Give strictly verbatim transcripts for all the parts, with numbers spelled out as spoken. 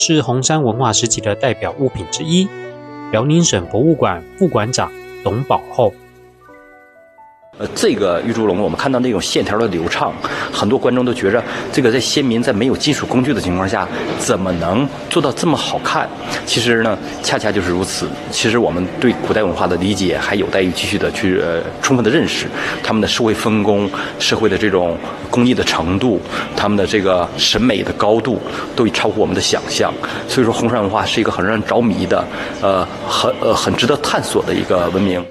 是红山文化时期的代表物品之一。辽宁省博物馆副馆长董宝厚。 呃，这个玉猪龙，我们看到那种线条的流畅，很多观众都觉着这个在先民在没有金属工具的情况下，怎么能做到这么好看？其实呢，恰恰就是如此。其实我们对古代文化的理解还有待于继续的去呃充分的认识，他们的社会分工、社会的这种工艺的程度、他们的这个审美的高度，都已超乎我们的想象。所以说，红山文化是一个很让人着迷的，呃，很呃很值得探索的一个文明。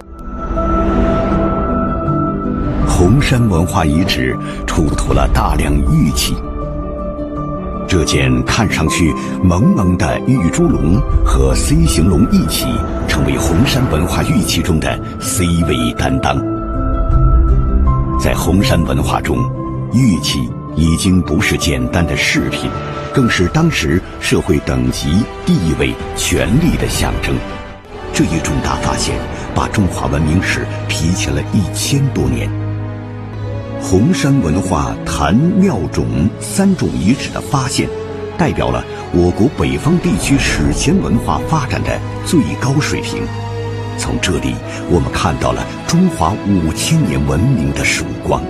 红山文化遗址出土了大量玉器，这件看上去萌萌的玉猪龙和 C 型龙一起，成为红山文化玉器中的 C 位担当。在红山文化中，玉器已经不是简单的饰品，更是当时社会等级、地位、权力的象征。这一重大发现把中华文明史提前了一千多年。红山文化坛庙冢三种遗址的发现，代表了我国北方地区史前文化发展的最高水平。从这里，我们看到了中华五千年文明的曙光。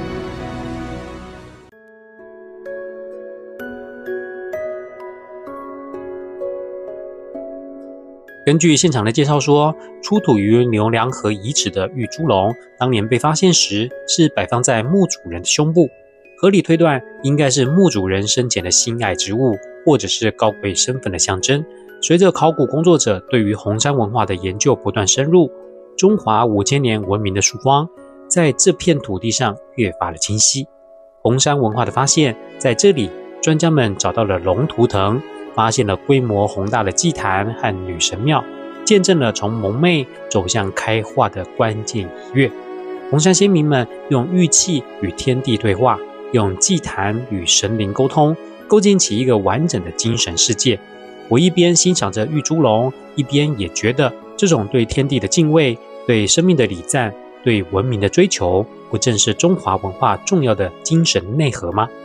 根据现场的介绍说，出土于牛梁河遗址的玉猪龙，当年被发现时是摆放在墓主人的胸部，合理推断应该是墓主人生前的心爱之物，或者是高贵身份的象征。随着考古工作者对于红山文化的研究不断深入，中华五千年文明的曙光在这片土地上越发的清晰。红山文化的发现，在这里，专家们找到了龙图腾，发现了规模宏大的祭坛和女神庙，见证了从蒙昧走向开化的关键一跃。红山先民们用玉器与天地对话，用祭坛与神灵沟通，构建起一个完整的精神世界。我一边欣赏着玉猪龙，一边也觉得这种对天地的敬畏、对生命的礼赞、对文明的追求，不正是中华文化重要的精神内核吗？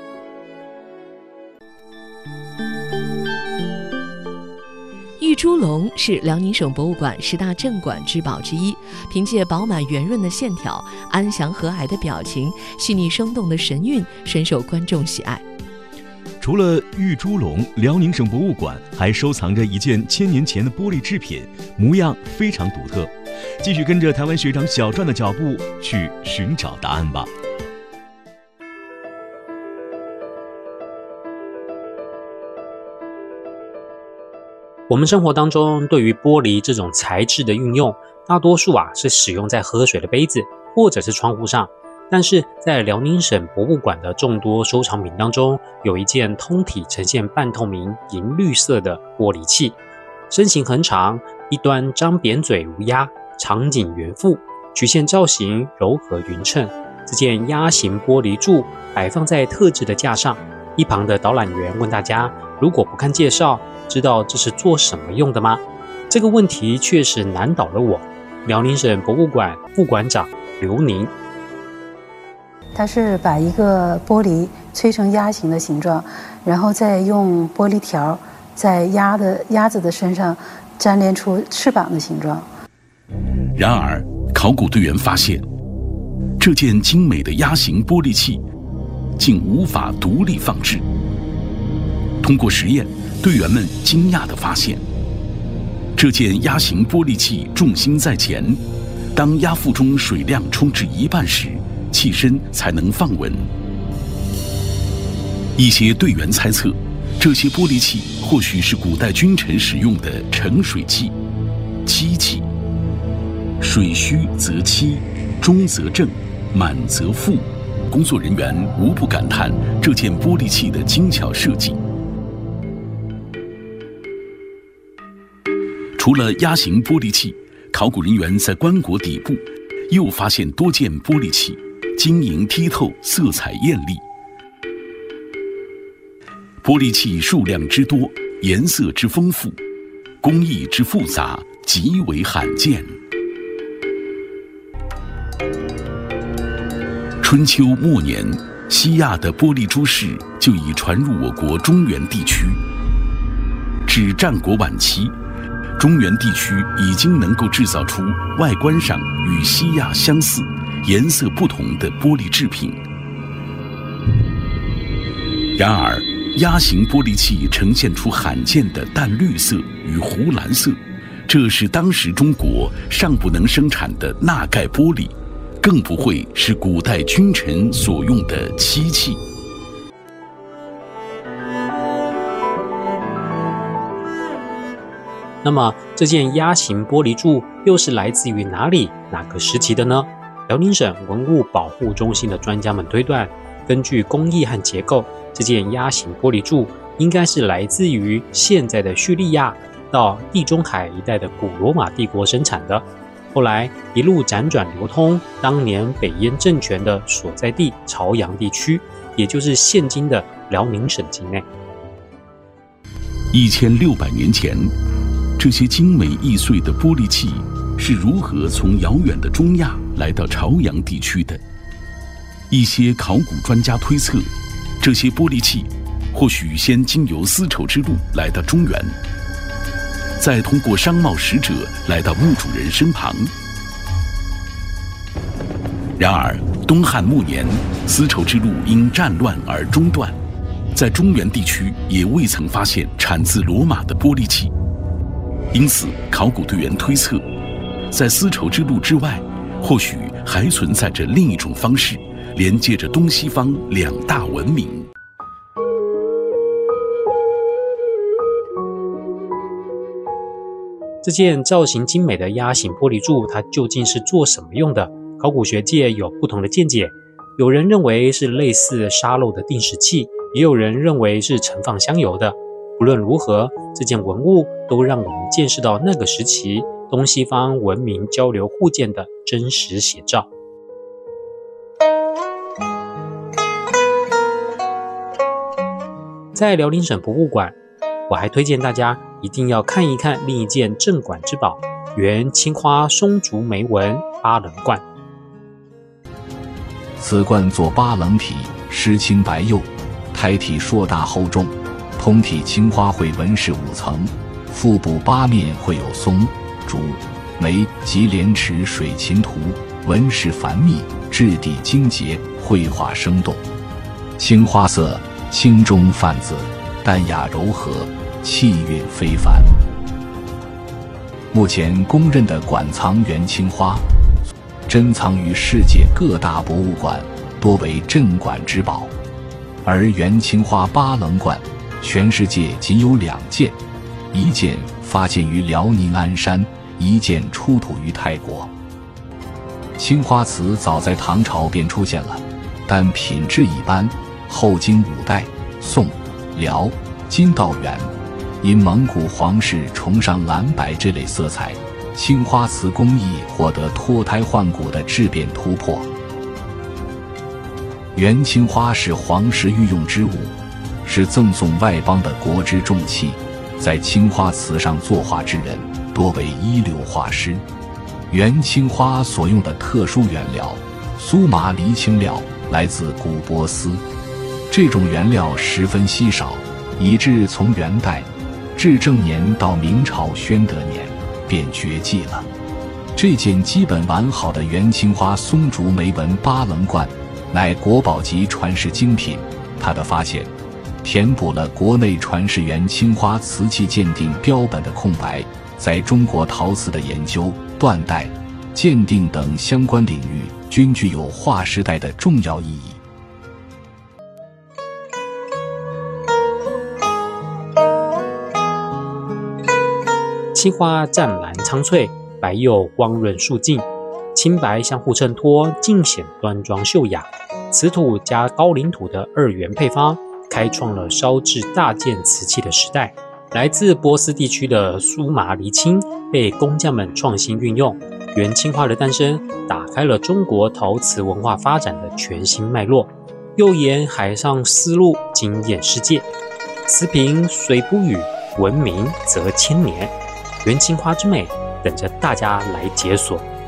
玉猪龙是辽宁省博物馆十大镇馆之宝之一，凭借饱满圆润的线条、安详和蔼的表情、细腻生动的神韵，深受观众喜爱。 除了玉猪龙，辽宁省博物馆还收藏着一件千年前的玻璃制品，模样非常独特。继续跟着台湾学长小传的脚步去寻找答案吧。 我们生活当中对于玻璃这种材质的运用，大多数啊是使用在喝水的杯子或者是窗户上。但是在辽宁省博物馆的众多收藏品当中，有一件通体呈现半透明银绿色的玻璃器，身形很长，一端张扁嘴如鸭，长颈圆腹，曲线造型柔和匀称。这件鸭形玻璃柱摆放在特制的架上，一旁的导览员问大家，如果不看介绍，知道这是做什么用的吗？这个问题确实难倒了我。辽宁省博物馆副馆长刘宁， 它是把一个玻璃吹成鸭形的形状，然后再用玻璃条在鸭的鸭子的身上粘连出翅膀的形状。 然而，考古队员发现，这件精美的鸭形玻璃器竟无法独立放置。通过实验，队员们惊讶地发现，这件鸭形玻璃器重心在前，当鸭腹中水量充至一半时，器身才能放稳。一些队员猜测，这些玻璃器或许是古代君臣使用的盛水器、漆器。水虚则漆，中则正，满则覆。工作人员无不感叹这件玻璃器的精巧设计。除了鸭形玻璃器，考古人员在棺椁底部又发现多件玻璃器，晶莹剔透，色彩艳丽。玻璃器数量之多，颜色之丰富，工艺之复杂，极为罕见。春秋末年，西亚的玻璃珠饰就已传入我国中原地区。 至战国晚期，中原地区已经能够制造出外观上与西亚相似、颜色不同的玻璃制品。然而，压形玻璃器呈现出罕见的淡绿色与湖蓝色，这是当时中国尚不能生产的钠钙玻璃，更不会是古代君臣所用的漆器。 那么，这件压形玻璃柱又是来自于哪里、哪个时期的呢？辽宁省文物保护中心的专家们推断，根据工艺和结构，这件压形玻璃柱应该是来自于现在的叙利亚到地中海一带的古罗马帝国生产的，后来一路辗转流通当年北燕政权的所在地朝阳地区，也就是现今的辽宁省境内。 一千六百年前，这些精美易碎的玻璃器是如何从遥远的中亚来到朝阳地区的？一些考古专家推测，这些玻璃器或许先经由丝绸之路来到中原，再通过商贸使者来到墓主人身旁。然而，东汉末年，丝绸之路因战乱而中断，在中原地区也未曾发现产自罗马的玻璃器。因此，考古队员推测，在丝绸之路之外，或许还存在着另一种方式，连接着东西方两大文明。 这件造型精美的压形玻璃柱，它究竟是做什么用的？考古学界有不同的见解，有人认为是类似沙漏的定时器，也有人认为是盛放香油的。不论如何，这件文物都让我们见识到那个时期东西方文明交流互鉴的真实写照。在辽宁省博物馆，我还推荐大家一定要看一看另一件镇馆之宝——原青花松竹梅纹八棱罐。 此罐作八棱体，湿青白釉，胎体硕大厚重，通体青花卉纹饰五层，腹部八面绘有松、竹、梅及莲池水禽图，纹饰繁密，质地精洁，绘画生动。青花色青中泛紫，淡雅柔和，气韵非凡。目前公认的馆藏原青花，珍藏于世界各大博物馆，多为镇馆之宝。而原青花八棱罐，全世界仅有两件，一件发现于辽宁鞍山，一件出土于泰国。青花瓷早在唐朝便出现了，但品质一般，后经五代、宋、辽、金到元，因蒙古皇室崇尚蓝白这类色彩，青花瓷工艺获得脱胎换骨的质变突破。原青花是皇室御用之物，是赠送外邦的国之重器，在青花瓷上作画之人多为一流画师。原青花所用的特殊原料苏麻离青料来自古波斯，这种原料十分稀少，以致从元代至正年到明朝宣德年便绝迹了。这件基本完好的原青花松竹梅纹八棱罐乃国宝级传世精品，它的发现填补了国内传世原青花瓷器鉴定标本的空白，在中国陶瓷的研究、断代、鉴定等相关领域均具有划时代的重要意义。 青花湛蓝苍翠，白釉光润素净，青白相互衬托，尽显端庄秀雅。瓷土加高岭土的二元配方，开创了烧制大件瓷器的时代。来自波斯地区的苏麻离青被工匠们创新运用，原青花的诞生打开了中国陶瓷文化发展的全新脉络，又沿海上丝路惊艳世界。瓷瓶虽不语，闻名则千年。原青花之美，等着大家来解锁。